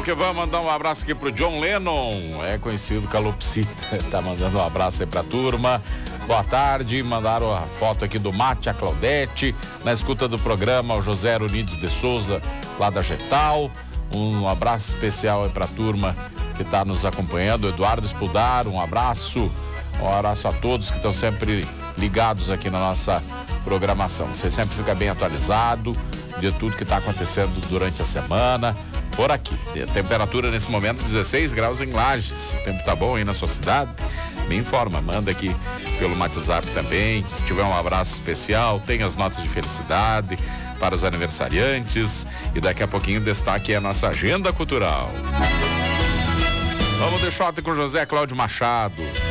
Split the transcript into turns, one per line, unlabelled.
que vamos mandar um abraço aqui pro John Lennon, é conhecido calopsita, tá mandando um abraço aí pra turma. Boa tarde, mandaram a foto aqui do Mate, a Claudete, na escuta do programa, o José Aronides de Souza, lá da Getal. Um abraço especial aí pra turma que tá nos acompanhando, Eduardo Espudar, um abraço a todos que estão sempre ligados aqui na nossa programação. Você sempre fica bem atualizado de tudo que está acontecendo durante a semana por aqui. A temperatura nesse momento 16 graus em Lages. O tempo tá bom aí na sua cidade? Me informa, manda aqui pelo WhatsApp também. Se tiver um abraço especial, tem as notas de felicidade para os aniversariantes e daqui a pouquinho destaque a nossa agenda cultural. Vamos de shot com José Cláudio Machado.